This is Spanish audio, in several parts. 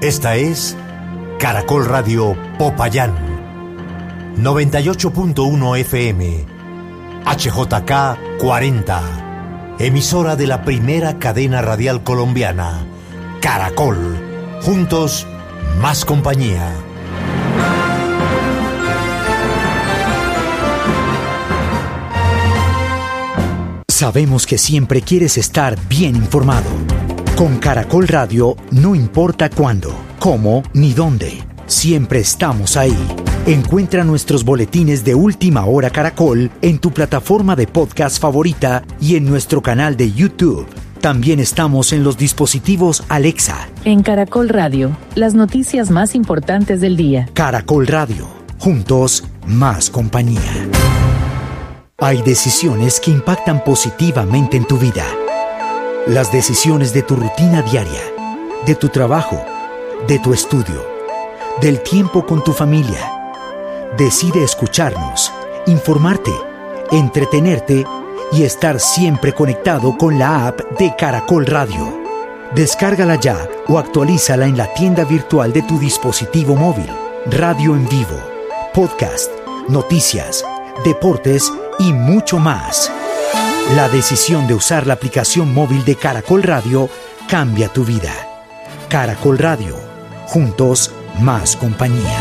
Esta es Caracol Radio Popayán, 98.1 FM, HJK 40, emisora de la primera cadena radial colombiana, Caracol. Juntos, más compañía. Sabemos que siempre quieres estar bien informado. Con Caracol Radio, no importa cuándo, cómo ni dónde, siempre estamos ahí. Encuentra nuestros boletines de Última Hora Caracol en tu plataforma de podcast favorita y en nuestro canal de YouTube. También estamos en los dispositivos Alexa. En Caracol Radio, las noticias más importantes del día. Caracol Radio, juntos, más compañía. Hay decisiones que impactan positivamente en tu vida. Las decisiones de tu rutina diaria, de tu trabajo, de tu estudio, del tiempo con tu familia. Decide escucharnos, informarte, entretenerte y estar siempre conectado con la app de Caracol Radio. Descárgala ya o actualízala en la tienda virtual de tu dispositivo móvil. Radio en vivo, podcast, noticias, deportes y mucho más. La decisión de usar la aplicación móvil de Caracol Radio cambia tu vida. Caracol Radio, juntos, más compañía.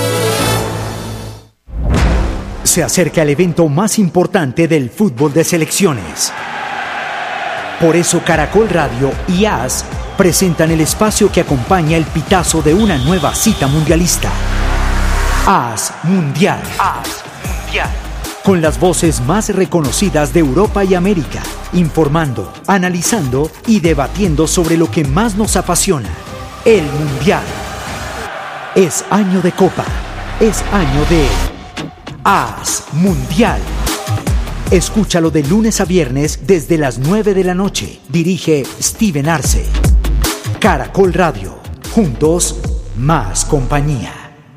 Se acerca el evento más importante del fútbol de selecciones. Por eso Caracol Radio y AS presentan el espacio que acompaña el pitazo de una nueva cita mundialista. AS Mundial. AS Mundial. Con las voces más reconocidas de Europa y América, informando, analizando y debatiendo sobre lo que más nos apasiona, el Mundial. Es año de Copa, es año de AS Mundial. Escúchalo de lunes a viernes desde las 9 de la noche. Dirige Steven Arce. Caracol Radio, juntos, más compañía.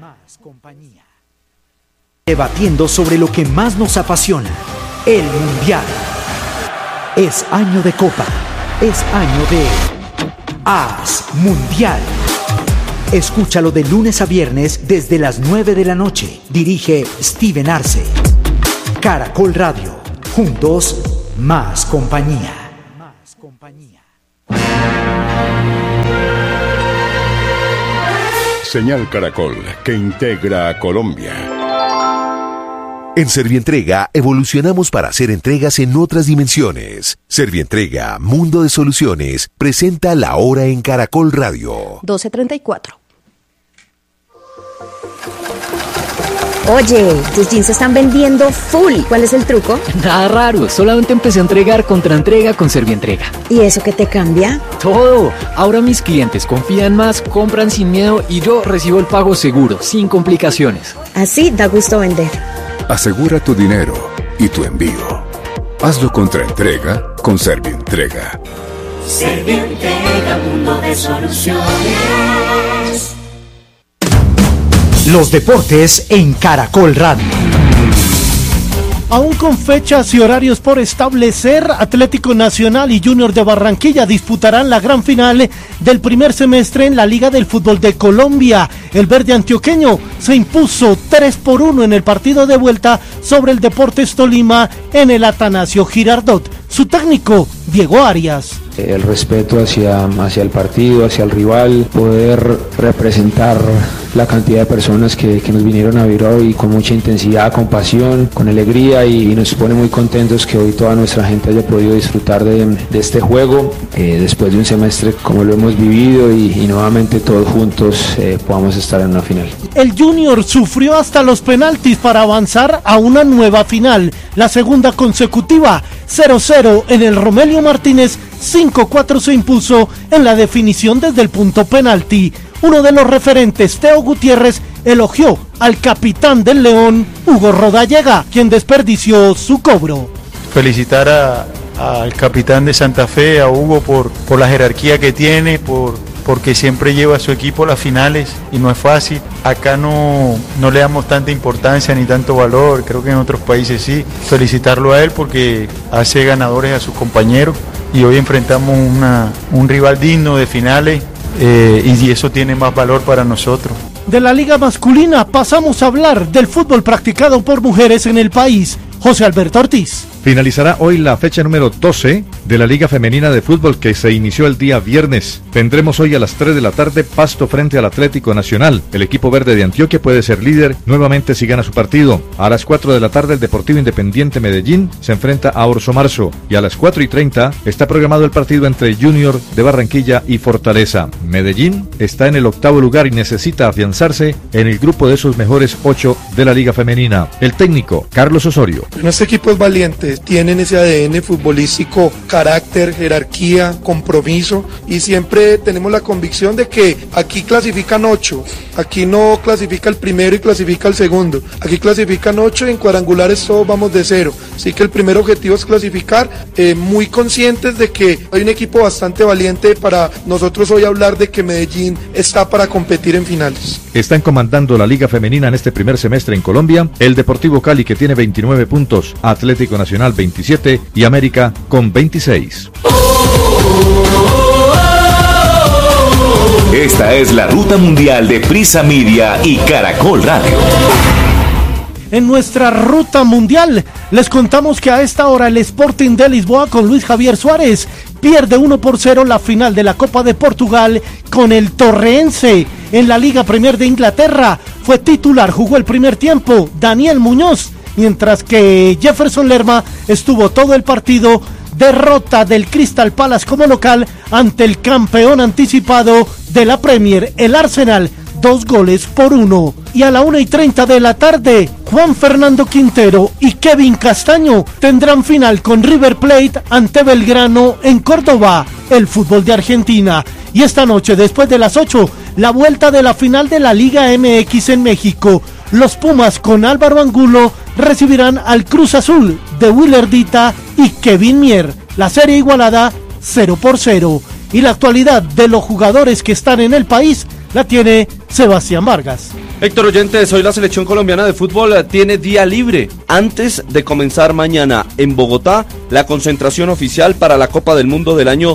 Debatiendo sobre lo que más nos apasiona, el Mundial. Es año de Copa, es año de AS Mundial. Escúchalo de lunes a viernes desde las 9 de la noche. Dirige Steven Arce. Caracol Radio, juntos, más compañía. Señal Caracol, que integra a Colombia. En Servientrega evolucionamos para hacer entregas en otras dimensiones. Servientrega, Mundo de Soluciones, presenta La Hora en Caracol Radio. 12:34. Oye, tus jeans se están vendiendo full. ¿Cuál es el truco? Nada raro, solamente empecé a entregar contraentrega con Servientrega. ¿Y eso qué te cambia? Todo. Ahora mis clientes confían más, compran sin miedo y yo recibo el pago seguro, sin complicaciones. Así da gusto vender. Asegura tu dinero y tu envío. Hazlo contraentrega con Servientrega. Servientrega, mundo de soluciones. Los deportes en Caracol Radio. Aún con fechas y horarios por establecer, Atlético Nacional y Junior de Barranquilla disputarán la gran final del primer semestre en la Liga del Fútbol de Colombia. El verde antioqueño se impuso 3-1 en el partido de vuelta sobre el Deportes Tolima en el Atanasio Girardot. Su técnico, Diego Arias. El respeto hacia el partido, hacia el rival, poder representar la cantidad de personas que nos vinieron a ver hoy con mucha intensidad, con pasión, con alegría y nos pone muy contentos que hoy toda nuestra gente haya podido disfrutar de este juego después de un semestre como lo hemos vivido y nuevamente todos juntos podamos estar en una final. El Junior sufrió hasta los penaltis para avanzar a una nueva final, la segunda consecutiva, 0-0 en el Romelio Martínez. 5-4 se impuso en la definición desde el punto penalti. Uno de los referentes, Teo Gutiérrez, elogió al capitán del León, Hugo Rodallega, quien desperdició su cobro. Felicitar al capitán de Santa Fe, a Hugo, por la jerarquía que tiene, porque siempre lleva a su equipo a las finales y no es fácil. Acá no le damos tanta importancia ni tanto valor, creo que en otros países sí. Felicitarlo a él porque hace ganadores a sus compañeros y hoy enfrentamos un rival digno de finales y eso tiene más valor para nosotros. De la liga masculina pasamos a hablar del fútbol practicado por mujeres en el país. José Alberto Ortiz. Finalizará hoy la fecha número 12 de la Liga Femenina de Fútbol que se inició el día viernes. Tendremos hoy a las 3 de la tarde Pasto frente al Atlético Nacional. El equipo verde de Antioquia puede ser líder nuevamente si gana su partido. A las 4 de la tarde el Deportivo Independiente Medellín se enfrenta a Orso Marzo. Y a las 4:30 está programado el partido entre Junior de Barranquilla y Fortaleza. Medellín está en el 8º lugar y necesita afianzarse en el grupo de esos mejores 8 de la Liga Femenina. El técnico, Carlos Osorio. Este equipo es valiente, tienen ese ADN futbolístico, carácter, jerarquía, compromiso, y siempre tenemos la convicción de que aquí clasifican 8, aquí no clasifica el primero y clasifica el segundo, aquí clasifican 8 y en cuadrangulares todos vamos de 0, así que el primer objetivo es clasificar, muy conscientes de que hay un equipo bastante valiente para nosotros hoy hablar de que Medellín está para competir en finales. Están comandando la Liga Femenina en este primer semestre en Colombia, el Deportivo Cali que tiene 29 puntos, Atlético Nacional 27 y América con 26. Esta es la ruta mundial de Prisa Media y Caracol Radio. En nuestra ruta mundial les contamos que a esta hora el Sporting de Lisboa con Luis Javier Suárez pierde 1-0 la final de la Copa de Portugal con el Torreense. En la Liga Premier de Inglaterra fue titular, jugó el primer tiempo Daniel Muñoz, mientras que Jefferson Lerma estuvo todo el partido. Derrota del Crystal Palace como local ante el campeón anticipado de la Premier, el Arsenal, 2-1. Y a la 1:30 de la tarde, Juan Fernando Quintero y Kevin Castaño tendrán final con River Plate ante Belgrano en Córdoba, el fútbol de Argentina. Y esta noche, después de las 8, la vuelta de la final de la Liga MX en México. Los Pumas con Álvaro Angulo recibirán al Cruz Azul de Willardita y Kevin Mier. La serie igualada 0-0. Y la actualidad de los jugadores que están en el país la tiene Sebastián Vargas. Héctor Oyentes, hoy la selección colombiana de fútbol tiene día libre antes de comenzar mañana en Bogotá la concentración oficial para la Copa del Mundo del año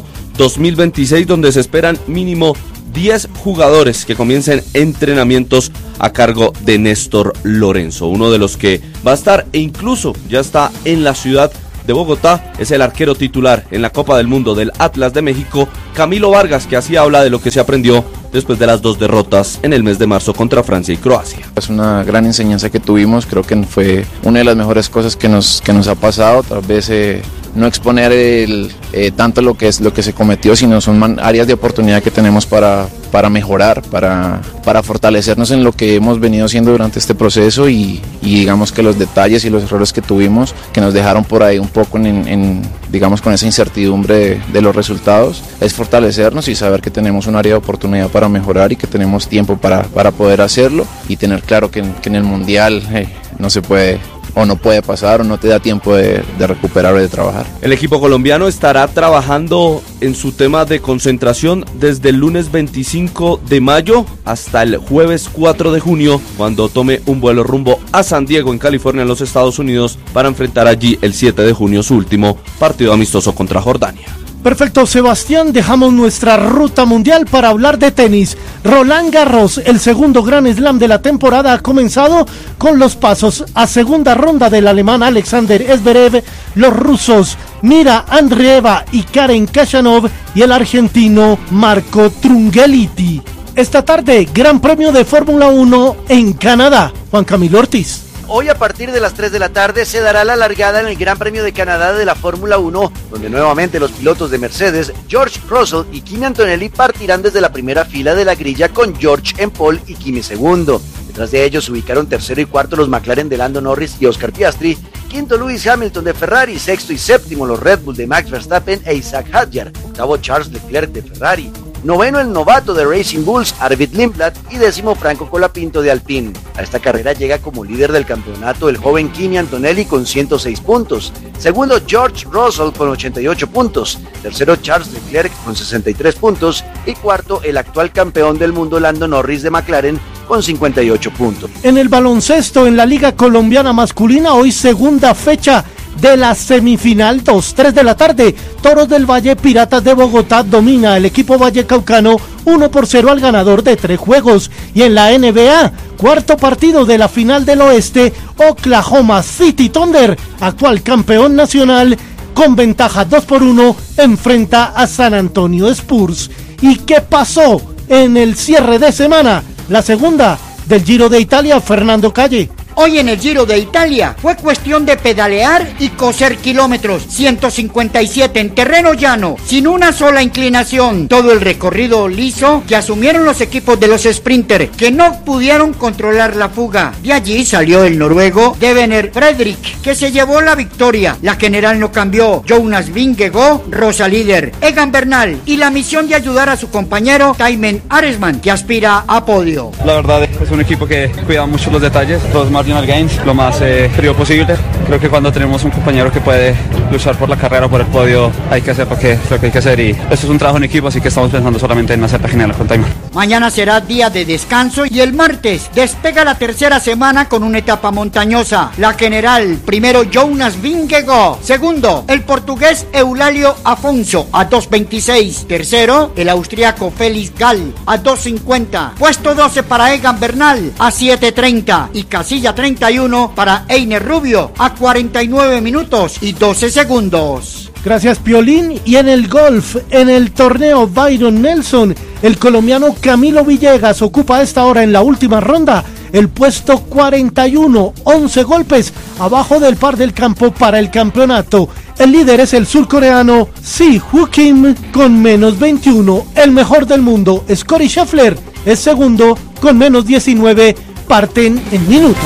2026, donde se esperan mínimo 10 jugadores que comiencen entrenamientos a cargo de Néstor Lorenzo. Uno de los que va a estar e incluso ya está en la ciudad de Bogotá es el arquero titular en la Copa del Mundo del Atlas de México, Camilo Vargas, que así habla de lo que se aprendió después de las 2 derrotas en el mes de marzo contra Francia y Croacia. Es una gran enseñanza que tuvimos, creo que fue una de las mejores cosas que nos ha pasado, tal vez no exponer tanto lo que se cometió, sino son áreas de oportunidad que tenemos para mejorar, para fortalecernos en lo que hemos venido haciendo durante este proceso y digamos que los detalles y los errores que tuvimos, que nos dejaron por ahí un poco digamos con esa incertidumbre de los resultados, es fortalecernos y saber que tenemos un área de oportunidad para mejorar y que tenemos tiempo para poder hacerlo y tener claro que en el Mundial no se puede o no puede pasar o no te da tiempo de recuperar o de trabajar. El equipo colombiano estará trabajando en su tema de concentración desde el lunes 25 de mayo hasta el jueves 4 de junio, cuando tome un vuelo rumbo a San Diego, en California, en los Estados Unidos, para enfrentar allí el 7 de junio su último partido amistoso contra Jordania. Perfecto, Sebastián, dejamos nuestra ruta mundial para hablar de tenis. Roland Garros, el segundo Grand Slam de la temporada, ha comenzado con los pasos a segunda ronda del alemán Alexander Zverev, los rusos Mira Andreeva y Karen Khachanov y el argentino Marco Trungelliti. Esta tarde, Gran Premio de Fórmula 1 en Canadá. Juan Camilo Ortiz. Hoy a partir de las 3 de la tarde se dará la largada en el Gran Premio de Canadá de la Fórmula 1, donde nuevamente los pilotos de Mercedes, George Russell y Kimi Antonelli partirán desde la primera fila de la grilla con George en pole y Kimi segundo. Detrás de ellos se ubicaron tercero y cuarto los McLaren de Lando Norris y Oscar Piastri, quinto Lewis Hamilton de Ferrari, sexto y séptimo los Red Bull de Max Verstappen e Isaac Hadjar, octavo Charles Leclerc de Ferrari, noveno el novato de Racing Bulls, Arvid Lindblad, y décimo Franco Colapinto de Alpine. A esta carrera llega como líder del campeonato el joven Kimi Antonelli con 106 puntos, segundo George Russell con 88 puntos, tercero Charles Leclerc con 63 puntos y cuarto el actual campeón del mundo Lando Norris de McLaren con 58 puntos. En el baloncesto, en la Liga Colombiana Masculina, hoy segunda fecha de la semifinal 2-3 de la tarde. Toros del Valle, Piratas de Bogotá domina el equipo vallecaucano 1-0 al ganador de 3 juegos. Y en la NBA, cuarto partido de la final del oeste, Oklahoma City Thunder, actual campeón nacional, con ventaja 2-1, enfrenta a San Antonio Spurs. ¿Y qué pasó en el cierre de semana? La segunda del Giro de Italia, Fernando Calle. Hoy en el Giro de Italia fue cuestión de pedalear y coser kilómetros, 157 en terreno llano, sin una sola inclinación, todo el recorrido liso que asumieron los equipos de los sprinters, que no pudieron controlar la fuga. De allí salió el noruego Devener Fredrik, que se llevó la victoria. La general no cambió, Jonas Vingegaard, Rosa líder, Egan Bernal, y la misión de ayudar a su compañero Thymen Arensman, que aspira a podio. La verdad es un equipo que cuida mucho los detalles, los marginal gains, lo más frío posible. Creo que cuando tenemos un compañero que puede luchar por la carrera, por el podio, hay que hacer lo que hay que hacer, y esto es un trabajo en equipo, así que estamos pensando solamente en hacer la general con Thymen. Mañana será día de descanso y el martes despega la tercera semana con una etapa montañosa. La general, primero Jonas Vingegaard, segundo el portugués Eulalio Afonso a 2.26, tercero el austriaco Felix Gall a 2.50, puesto 12 para Egan Bernal a 7.30 y casilla 31 para Einer Rubio a 49 minutos y 12 segundos. Gracias, Piolín. Y en el golf, en el torneo Byron Nelson, el colombiano Camilo Villegas ocupa a esta hora en la última ronda el puesto 41, 11 golpes abajo del par del campo para el campeonato. El líder es el surcoreano Si Woo Kim con menos 21. El mejor del mundo, Scottie Scheffler, es segundo con menos 19. Parten en minutos.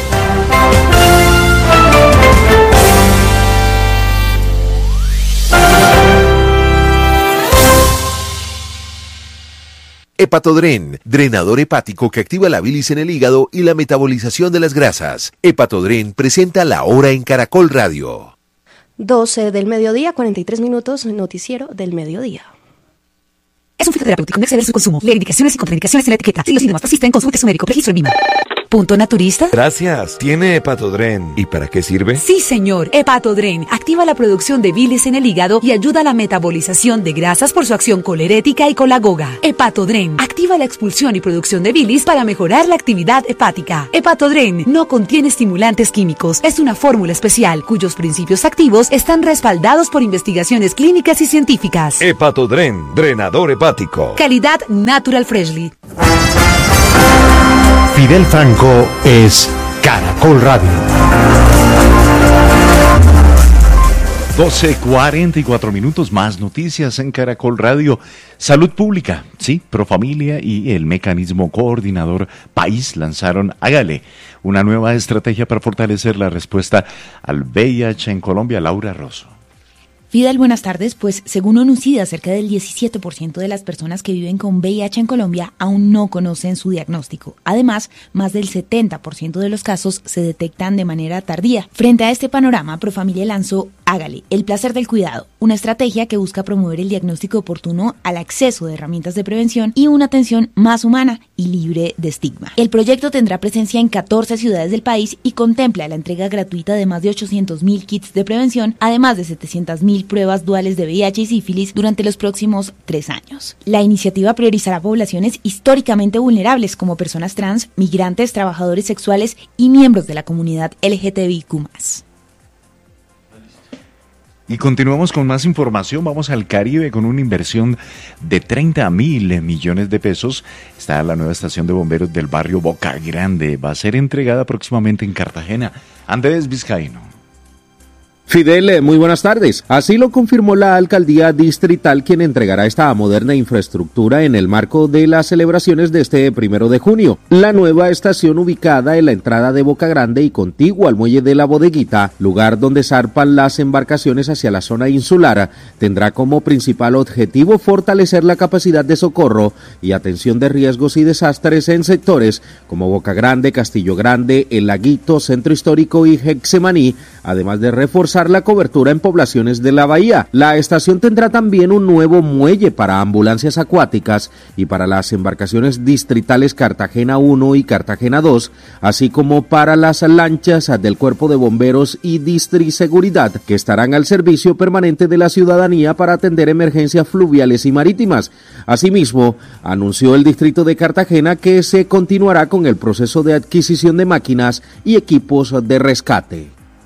Hepatodren, drenador hepático que activa la bilis en el hígado y la metabolización de las grasas. Hepatodren presenta La Hora en Caracol Radio. 12 del mediodía, 43 minutos, noticiero del mediodía. Es un fitoterapéutico, no exceder su consumo. Leer indicaciones y contraindicaciones en la etiqueta. Si los síntomas persisten, consulte a su médico. Registro en VIMA. ¿Punto naturista? Gracias. ¿Tiene Hepatodren? ¿Y para qué sirve? Sí, señor. Hepatodren activa la producción de bilis en el hígado y ayuda a la metabolización de grasas por su acción colerética y colagoga. Hepatodren activa la expulsión y producción de bilis para mejorar la actividad hepática. Hepatodren no contiene estimulantes químicos. Es una fórmula especial cuyos principios activos están respaldados por investigaciones clínicas y científicas. Hepatodren, drenador hepático. Calidad Natural Freshly. Fidel Franco es Caracol Radio. 12:44 minutos, más noticias en Caracol Radio. Salud Pública, sí, Profamilia y el mecanismo coordinador País lanzaron Hágale, una nueva estrategia para fortalecer la respuesta al VIH en Colombia. Laura Rosso. Fidel, buenas tardes. Pues según ONUCIDA, cerca del 17% de las personas que viven con VIH en Colombia aún no conocen su diagnóstico. Además, más del 70% de los casos se detectan de manera tardía. Frente a este panorama, Profamilia lanzó Hágale, el placer del cuidado, una estrategia que busca promover el diagnóstico oportuno al acceso de herramientas de prevención y una atención más humana y libre de estigma. El proyecto tendrá presencia en 14 ciudades del país y contempla la entrega gratuita de más de 800.000 kits de prevención, además de 700.000 pruebas duales de VIH y sífilis durante los próximos 3 años. La iniciativa priorizará poblaciones históricamente vulnerables como personas trans, migrantes, trabajadores sexuales y miembros de la comunidad LGTBIQ+. Y continuamos con más información. Vamos al Caribe con una inversión de 30.000 millones de pesos. Está la nueva estación de bomberos del barrio Boca Grande. Va a ser entregada próximamente en Cartagena. Andrés Vizcaíno. Fidel, muy buenas tardes. Así lo confirmó la alcaldía distrital, quien entregará esta moderna infraestructura en el marco de las celebraciones de este 1 de junio. La nueva estación, ubicada en la entrada de Boca Grande y contigua al muelle de la Bodeguita, lugar donde zarpan las embarcaciones hacia la zona insular, tendrá como principal objetivo fortalecer la capacidad de socorro y atención de riesgos y desastres en sectores como Boca Grande, Castillo Grande, El Laguito, Centro Histórico y Getsemaní, además de reforzar reforzar la cobertura en poblaciones de la bahía. La estación tendrá también un nuevo muelle para ambulancias acuáticas y para las embarcaciones distritales Cartagena 1 y Cartagena 2, así como para las lanchas del Cuerpo de Bomberos y Distriseguridad, que estarán al servicio permanente de la ciudadanía para atender emergencias fluviales y marítimas. Asimismo, anunció el distrito de Cartagena que se continuará con el proceso de adquisición de máquinas y equipos de rescate.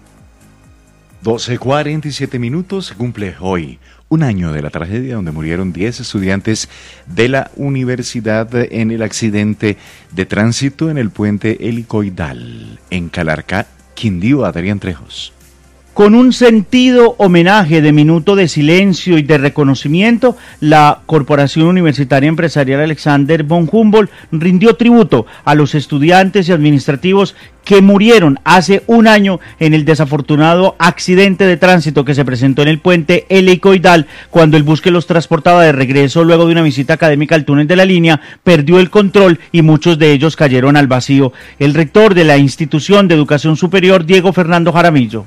12:47 minutos, se cumple hoy un año de la tragedia donde murieron 10 estudiantes de la universidad en el accidente de tránsito en el puente helicoidal en Calarcá, Quindío. Adrián Trejos. Con un sentido homenaje de minuto de silencio y de reconocimiento, la Corporación Universitaria Empresarial Alexander von Humboldt rindió tributo a los estudiantes y administrativos que murieron hace un año en el desafortunado accidente de tránsito que se presentó en el puente helicoidal cuando el bus que los transportaba de regreso luego de una visita académica al túnel de la línea perdió el control y muchos de ellos cayeron al vacío. El rector de la institución de educación superior, Diego Fernando Jaramillo.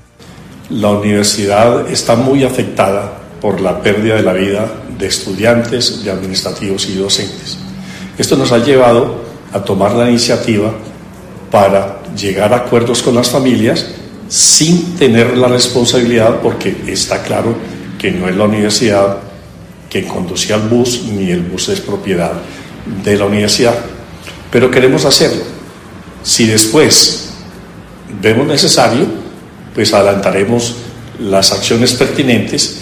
La universidad está muy afectada por la pérdida de la vida de estudiantes, de administrativos y docentes. Esto nos ha llevado a tomar la iniciativa para llegar a acuerdos con las familias sin tener la responsabilidad, porque está claro que no es la universidad que conducía el bus, ni el bus es propiedad de la universidad. Pero queremos hacerlo. Si después vemos necesario, pues adelantaremos las acciones pertinentes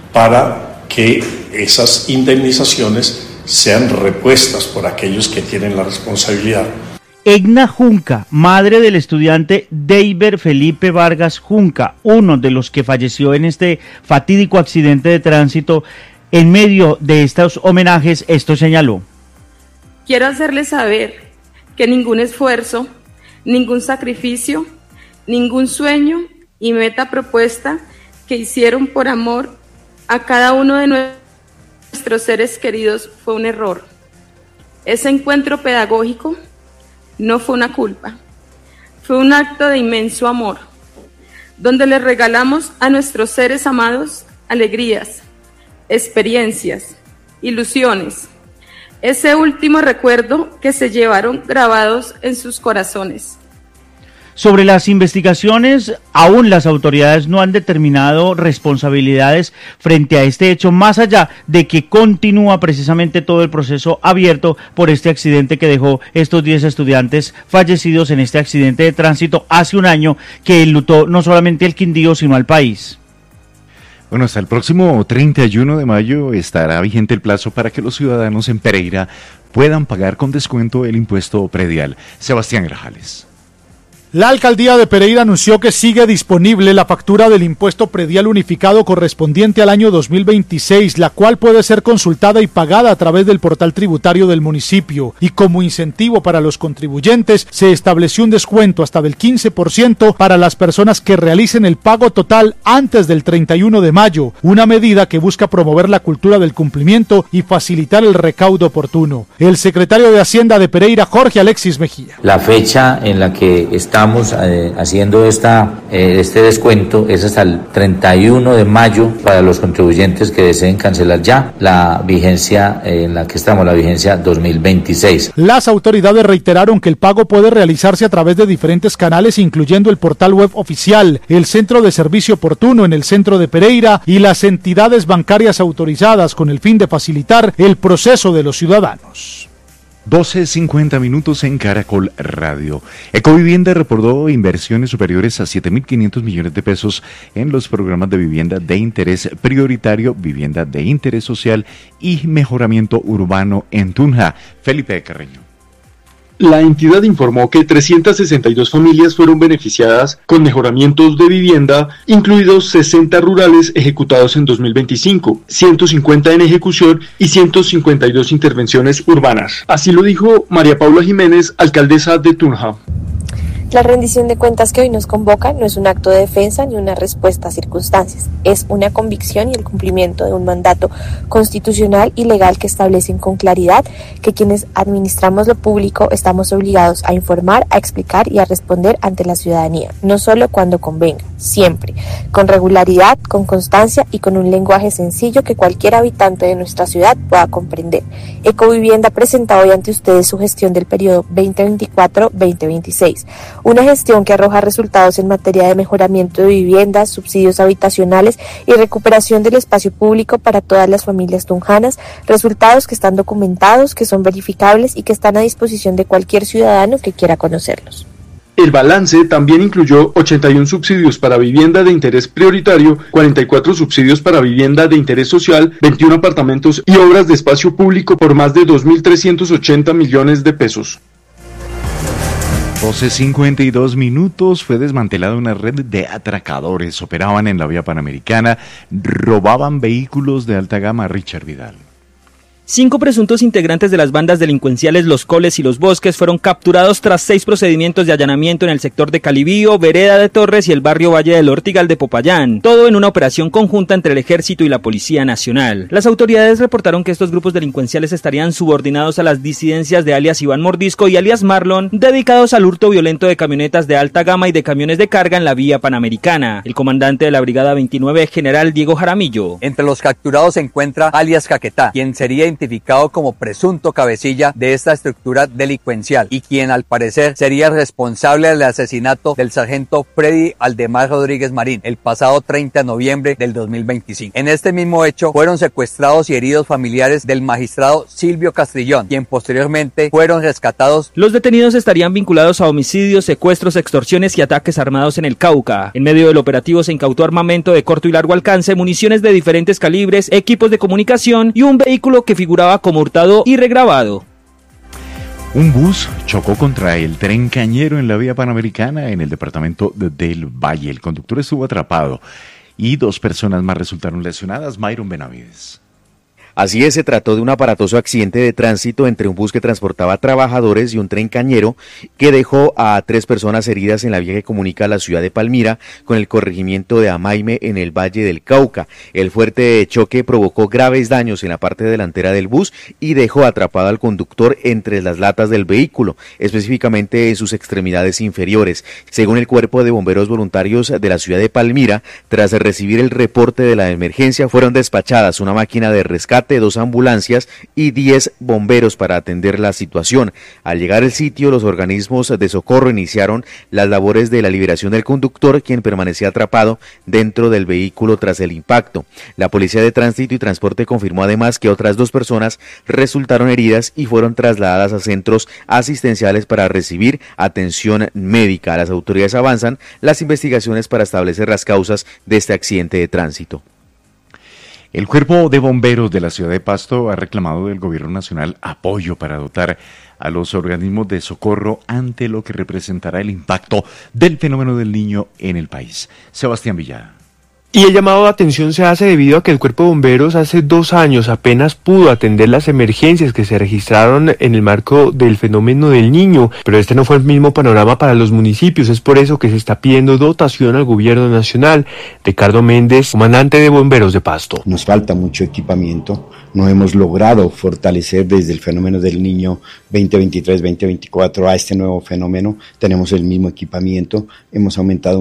para que esas indemnizaciones sean repuestas por aquellos que tienen la responsabilidad. Egna Junca, madre del estudiante Deiber Felipe Vargas Junca, uno de los que falleció en este fatídico accidente de tránsito, en medio de estos homenajes, esto señaló. Quiero hacerles saber que ningún esfuerzo, ningún sacrificio, ningún sueño y meta propuesta que hicieron por amor a cada uno de nuestros seres queridos fue un error. Ese encuentro pedagógico no fue una culpa, fue un acto de inmenso amor, donde les regalamos a nuestros seres amados alegrías, experiencias, ilusiones, ese último recuerdo que se llevaron grabados en sus corazones. Sobre las investigaciones, aún las autoridades no han determinado responsabilidades frente a este hecho, más allá de que continúa precisamente todo el proceso abierto por este accidente que dejó estos 10 estudiantes fallecidos en este accidente de tránsito hace un año que enlutó no solamente al Quindío, sino al país. Bueno, hasta el próximo 31 de mayo estará vigente el plazo para que los ciudadanos en Pereira puedan pagar con descuento el impuesto predial. Sebastián Grajales. La alcaldía de Pereira anunció que sigue disponible la factura del impuesto predial unificado correspondiente al año 2026, la cual puede ser consultada y pagada a través del portal tributario del municipio. Y como incentivo para los contribuyentes, se estableció un descuento hasta del 15% para las personas que realicen el pago total antes del 31 de mayo, una medida que busca promover la cultura del cumplimiento y facilitar el recaudo oportuno. El secretario de Hacienda de Pereira, Jorge Alexis Mejía. La fecha en la que estamos haciendo este descuento es hasta el 31 de mayo para los contribuyentes que deseen cancelar ya la vigencia en la que estamos, la vigencia 2026. Las autoridades reiteraron que el pago puede realizarse a través de diferentes canales, incluyendo el portal web oficial, el centro de servicio oportuno en el centro de Pereira y las entidades bancarias autorizadas con el fin de facilitar el proceso de los ciudadanos. 12:50 minutos en Caracol Radio. Ecovivienda reportó inversiones superiores a 7.500 millones de pesos en los programas de vivienda de interés prioritario, vivienda de interés social y mejoramiento urbano en Tunja. Felipe Carreño. La entidad informó que 362 familias fueron beneficiadas con mejoramientos de vivienda, incluidos 60 rurales ejecutados en 2025, 150 en ejecución y 152 intervenciones urbanas. Así lo dijo María Paula Jiménez, alcaldesa de Tunja. La rendición de cuentas que hoy nos convoca no es un acto de defensa ni una respuesta a circunstancias, es una convicción y el cumplimiento de un mandato constitucional y legal que establecen con claridad que quienes administramos lo público estamos obligados a informar, a explicar y a responder ante la ciudadanía, no solo cuando convenga, siempre, con regularidad, con constancia y con un lenguaje sencillo que cualquier habitante de nuestra ciudad pueda comprender. Ecovivienda presenta hoy ante ustedes su gestión del periodo 2024-2026, una gestión que arroja resultados en materia de mejoramiento de viviendas, subsidios habitacionales y recuperación del espacio público para todas las familias tunjanas, resultados que están documentados, que son verificables y que están a disposición de cualquier ciudadano que quiera conocerlos. El balance también incluyó 81 subsidios para vivienda de interés prioritario, 44 subsidios para vivienda de interés social, 21 apartamentos y obras de espacio público por más de 2.380 millones de pesos. 12:52 minutos, fue desmantelada una red de atracadores, operaban en la vía panamericana, robaban vehículos de alta gama. Richard Vidal. 5 presuntos integrantes de las bandas delincuenciales Los Coles y Los Bosques fueron capturados tras 6 procedimientos de allanamiento en el sector de Calibío, Vereda de Torres y el barrio Valle del Ortigal de Popayán, todo en una operación conjunta entre el Ejército y la Policía Nacional. Las autoridades reportaron que estos grupos delincuenciales estarían subordinados a las disidencias de alias Iván Mordisco y alias Marlon, dedicados al hurto violento de camionetas de alta gama y de camiones de carga en la vía panamericana. El comandante de la Brigada 29, general Diego Jaramillo. Entre los capturados se encuentra alias Caquetá, quien sería identificado como presunto cabecilla de esta estructura delincuencial y quien al parecer sería responsable del asesinato del sargento Freddy Aldemar Rodríguez Marín el pasado 30 de noviembre del 2025. En este mismo hecho fueron secuestrados y heridos familiares del magistrado Silvio Castrillón, quien posteriormente fueron rescatados. Los detenidos estarían vinculados a homicidios, secuestros, extorsiones y ataques armados en el Cauca. En medio del operativo se incautó armamento de corto y largo alcance, municiones de diferentes calibres, equipos de comunicación y un vehículo que figuraba como hurtado y regrabado. Un bus chocó contra el tren cañero en la vía panamericana en el departamento del Valle. El conductor estuvo atrapado y 2 personas más resultaron lesionadas. Myron Benavides. Así es, se trató de un aparatoso accidente de tránsito entre un bus que transportaba trabajadores y un tren cañero que dejó a 3 personas heridas en la vía que comunica la ciudad de Palmira con el corregimiento de Amaime en el Valle del Cauca. El fuerte choque provocó graves daños en la parte delantera del bus y dejó atrapado al conductor entre las latas del vehículo, específicamente en sus extremidades inferiores. Según el Cuerpo de Bomberos Voluntarios de la ciudad de Palmira, tras recibir el reporte de la emergencia, fueron despachadas una máquina de rescate, 2 ambulancias y 10 bomberos para atender la situación. Al llegar al sitio, los organismos de socorro iniciaron las labores de la liberación del conductor, quien permanecía atrapado dentro del vehículo tras el impacto. La Policía de Tránsito y Transporte confirmó además que otras 2 personas resultaron heridas y fueron trasladadas a centros asistenciales para recibir atención médica. Las autoridades avanzan las investigaciones para establecer las causas de este accidente de tránsito. El Cuerpo de Bomberos de la ciudad de Pasto ha reclamado del Gobierno Nacional apoyo para dotar a los organismos de socorro ante lo que representará el impacto del fenómeno del Niño en el país. Sebastián Villada. Y el llamado de atención se hace debido a que el Cuerpo de Bomberos hace 2 años apenas pudo atender las emergencias que se registraron en el marco del fenómeno del Niño, pero este no fue el mismo panorama para los municipios. Es por eso que se está pidiendo dotación al Gobierno Nacional. Ricardo Méndez, comandante de Bomberos de Pasto. Nos falta mucho equipamiento, no hemos logrado fortalecer desde el fenómeno del Niño 2023-2024 a este nuevo fenómeno. Tenemos el mismo equipamiento, hemos aumentado